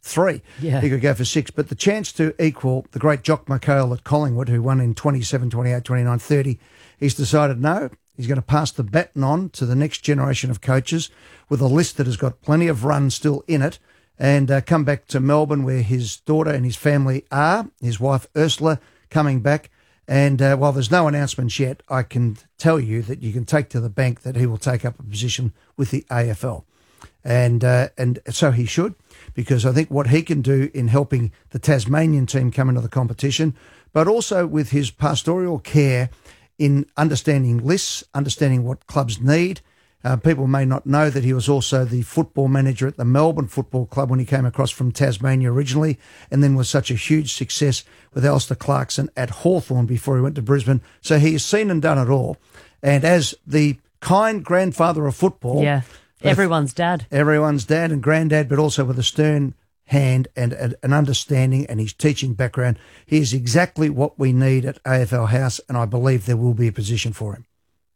3. Yeah. He could go for 6. But the chance to equal the great Jock McHale at Collingwood, who won in 27, 28, 29, 30, he's decided no. He's going to pass the baton on to the next generation of coaches with a list that has got plenty of runs still in it, and come back to Melbourne where his daughter and his family are, his wife Ursula coming back. And while there's no announcements yet, I can tell you that you can take to the bank that he will take up a position with the AFL. And so he should, because I think what he can do in helping the Tasmanian team come into the competition, but also with his pastoral care in understanding lists, understanding what clubs need. People may not know that he was also the football manager at the Melbourne Football Club when he came across from Tasmania originally, and then was such a huge success with Alistair Clarkson at Hawthorn before he went to Brisbane. So he has seen and done it all. And as the kind grandfather of football... Yeah, everyone's dad. Everyone's dad and granddad, but also with a stern hand and an understanding and his teaching background, he is exactly what we need at AFL House, and I believe there will be a position for him.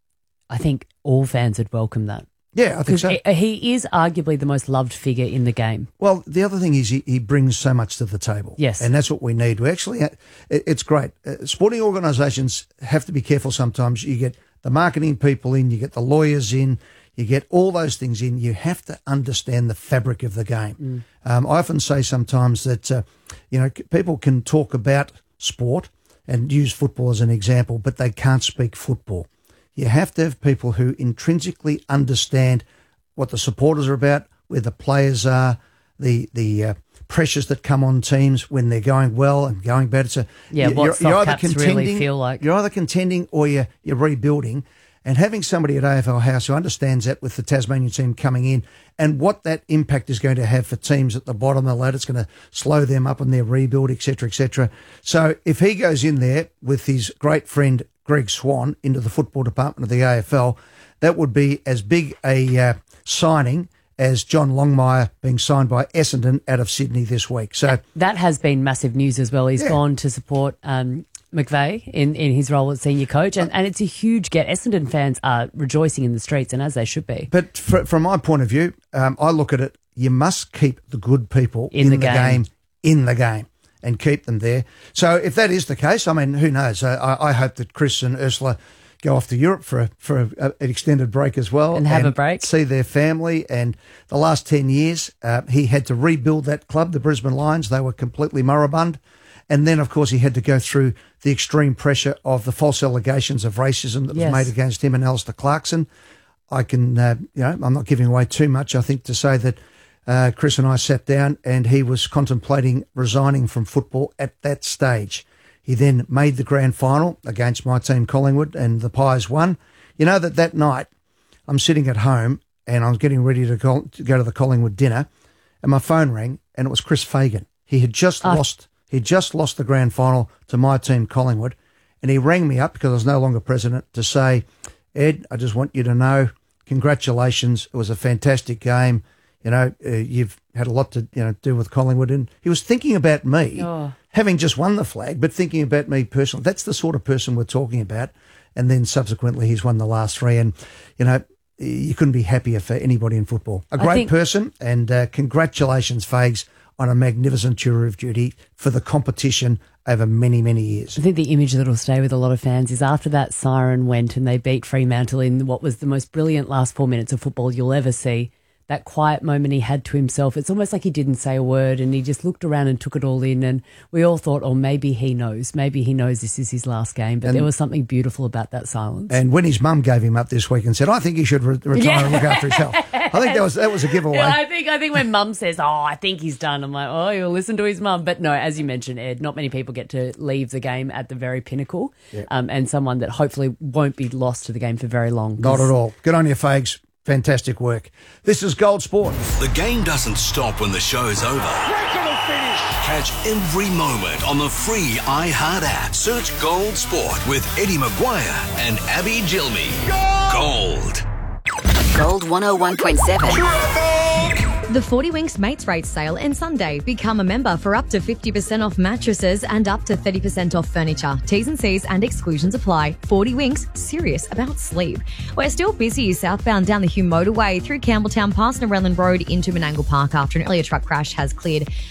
I think all fans would welcome that. Yeah, I think so. He is arguably the most loved figure in the game. Well, the other thing is he brings so much to the table. Yes. And that's what we need. We actually, it's great. Sporting organisations have to be careful sometimes. You get the marketing people in, you get the lawyers in, you get all those things in. You have to understand the fabric of the game. I often say sometimes that, people can talk about sport and use football as an example, but they can't speak football. You have to have people who intrinsically understand what the supporters are about, where the players are, the pressures that come on teams when they're going well and going bad. So what soft caps really feel like. You're either contending or you're rebuilding. And having somebody at AFL House who understands that with the Tasmanian team coming in and what that impact is going to have for teams at the bottom of the ladder, it's going to slow them up in their rebuild, et cetera, et cetera. So if he goes in there with his great friend Greg Swan into the football department of the AFL, that would be as big a signing as John Longmire being signed by Essendon out of Sydney this week. So that has been massive news as well. He's gone to support McVeigh in his role as senior coach, and it's a huge get. Essendon fans are rejoicing in the streets, and as they should be. But from my point of view, I look at it, you must keep the good people in the game in the game and keep them there. So if that is the case, I mean, who knows? I hope that Chris and Ursula go off to Europe for an extended break as well. And have a break. See their family. And the last 10 years, he had to rebuild that club, the Brisbane Lions. They were completely moribund. And then, of course, he had to go through the extreme pressure of the false allegations of racism that was made against him and Alistair Clarkson. I can, I'm not giving away too much, I think, to say that Chris and I sat down and he was contemplating resigning from football at that stage. He then made the grand final against my team, Collingwood, and the Pies won. You know that night I'm sitting at home and I was getting ready to go to the Collingwood dinner, and my phone rang and it was Chris Fagan. He had just lost the grand final to my team, Collingwood, and he rang me up because I was no longer president to say, Ed, I just want you to know, congratulations. It was a fantastic game. You've had a lot to do with Collingwood. And he was thinking about me, having just won the flag, but thinking about me personally. That's the sort of person we're talking about. And then subsequently he's won the last 3. And, you couldn't be happier for anybody in football. A great person, and congratulations, Fags, on a magnificent tour of duty for the competition over many, many years. I think the image that will stay with a lot of fans is after that siren went and they beat Fremantle in what was the most brilliant last 4 minutes of football you'll ever see, that quiet moment he had to himself. It's almost like he didn't say a word and he just looked around and took it all in, and we all thought, maybe he knows this is his last game, but there was something beautiful about that silence. And when his mum gave him up this week and said, I think he should retire and look after his health, I think that was a giveaway. Yeah, I think when mum says, I think he's done, I'm like, you'll listen to his mum. But no, as you mentioned, Ed, not many people get to leave the game at the very pinnacle, and someone that hopefully won't be lost to the game for very long. Not at all. Good on you, Fags. Fantastic work. This is Gold Sport. The game doesn't stop when the show's over. Catch every moment on the free iHeart app. Search Gold Sport with Eddie Maguire and Abby Gilmy. Gold. Gold 101.7. The 40 Winks Mates Rate sale ends Sunday. Become a member for up to 50% off mattresses and up to 30% off furniture. T's and C's and exclusions apply. 40 Winks, serious about sleep. We're still busy southbound down the Hume motorway through Campbelltown past Narellan Road into Menangle Park after an earlier truck crash has cleared